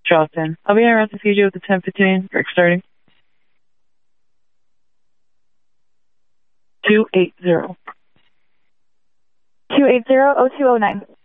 Charleston. I'll be around to Fiji with the 10:15. Break starting. 280. 280-0209.